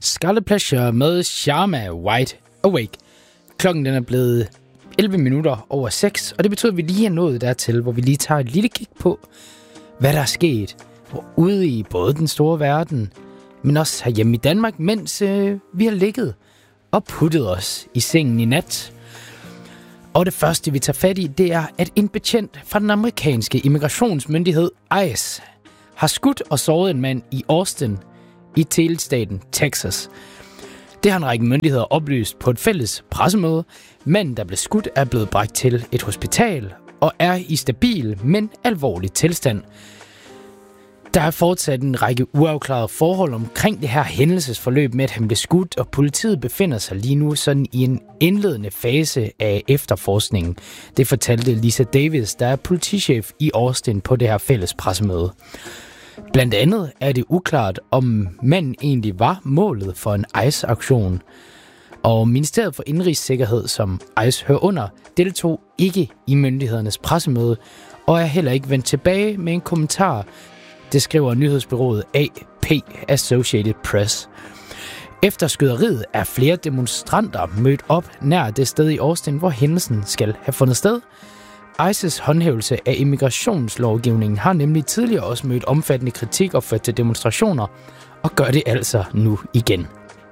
Scarlet Pleasure med Sharma Wide Awake. Klokken den er blevet 11 minutter over 6, og det betyder, at vi lige er nået dertil, hvor vi lige tager et lille kig på, hvad der er sket ude i både den store verden, men også herhjemme i Danmark, mens vi har ligget og puttet os i sengen i nat. Og det første, vi tager fat i, det er, at en betjent fra den amerikanske immigrationsmyndighed ICE har skudt og såret en mand i Austin i delstaten Texas. Det har en række myndigheder oplyst på et fælles pressemøde. Manden, der blev skudt, er blevet bragt til et hospital og er i stabil, men alvorlig tilstand. Der er fortsat en række uafklarede forhold omkring det her hændelsesforløb med, at han blev skudt, og politiet befinder sig lige nu sådan i en indledende fase af efterforskningen. Det fortalte Lisa Davis, der er politichef i Austin, på det her fælles pressemøde. Blandt andet er det uklart, om manden egentlig var målet for en ICE-aktion. Og Ministeriet for Indrigssikkerhed, som ICE hører under, deltog ikke i myndighedernes pressemøde, og er heller ikke vendt tilbage med en kommentar. Det skriver nyhedsbureauet AP Associated Press. Efter skyderiet er flere demonstranter mødt op nær det sted i Austin, hvor hændelsen skal have fundet sted. ICE's håndhævelse af immigrationslovgivningen har nemlig tidligere også mødt omfattende kritik og ført til demonstrationer, og gør det altså nu igen.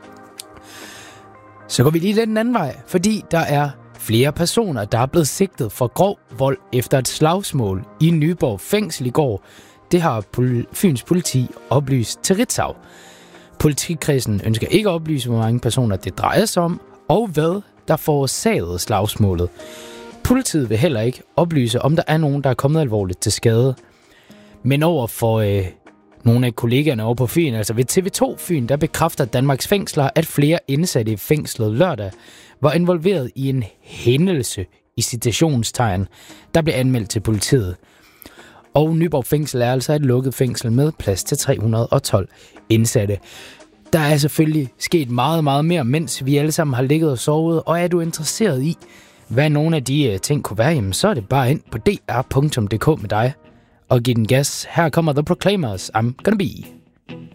Så går vi lige den anden vej, fordi der er flere personer, der er blevet sigtet for grov vold efter et slagsmål i Nyborg fængsel i går. Det har Fyns politi oplyst til Ritzau. Politikredsen ønsker ikke at oplyse, hvor mange personer det drejer sig om, og hvad der forårsagede slagsmålet. Politiet vil heller ikke oplyse, om der er nogen, der er kommet alvorligt til skade. Men over for nogle af kollegaerne over på Fyn, altså ved TV2 Fyn, der bekræfter Danmarks fængsler, at flere indsatte i fængslet lørdag var involveret i en hændelse i citationstegn, der blev anmeldt til politiet. Og Nyborg Fængsel er altså et lukket fængsel med plads til 312 indsatte. Der er selvfølgelig sket meget, meget mere, mens vi alle sammen har ligget og sovet, og er du interesseret i, hvad nogle af de ting kunne være, jamen, så er det bare ind på dr.dk med dig og giv den gas. Her kommer The Proclaimers, I'm Gonna Be.